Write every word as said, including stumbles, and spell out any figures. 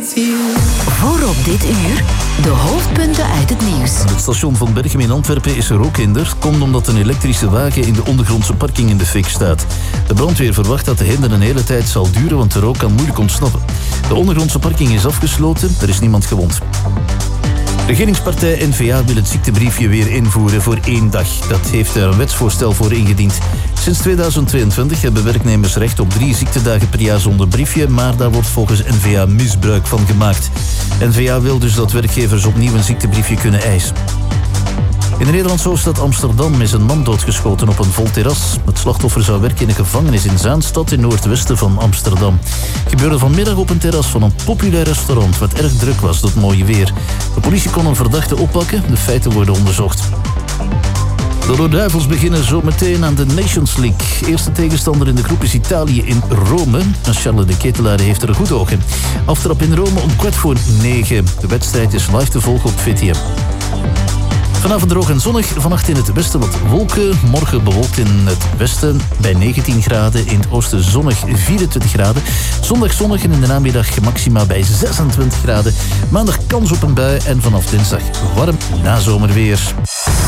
Voor op dit uur de hoofdpunten uit het nieuws. Het station van Berchem in Antwerpen is er ook hinder. Komt omdat een elektrische wagen in de ondergrondse parking in de fik staat. De brandweer verwacht dat de hinder een hele tijd zal duren, want de rook kan moeilijk ontsnappen. De ondergrondse parking is afgesloten, er is niemand gewond. Regeringspartij N V A wil het ziektebriefje weer invoeren voor één dag. Dat heeft er een wetsvoorstel voor ingediend. Sinds tweeduizend tweeëntwintig hebben werknemers recht op drie ziektedagen per jaar zonder briefje, maar daar wordt volgens N V A misbruik van gemaakt. N V A wil dus dat werkgevers opnieuw een ziektebriefje kunnen eisen. In de Nederlandse hoofdstad Amsterdam is een man doodgeschoten op een vol terras. Het slachtoffer zou werken in een gevangenis in Zaanstad in noordwesten van Amsterdam. Het gebeurde vanmiddag op een terras van een populair restaurant, wat erg druk was door het mooie weer. De politie kon een verdachte oppakken, de feiten worden onderzocht. De Rode Duivels beginnen zo meteen aan de Nations League. Eerste tegenstander in de groep is Italië in Rome. Charles de Ketelaar heeft er een goed oog in. Aftrap in Rome om kwart voor negen. De wedstrijd is live te volgen op V T M. Vanavond droog en zonnig, vannacht in het westen wat wolken. Morgen bewolkt in het westen bij negentien graden. In het oosten zonnig vierentwintig graden. Zondag zonnig en in de namiddag maxima bij zesentwintig graden. Maandag kans op een bui en vanaf dinsdag warm nazomerweer.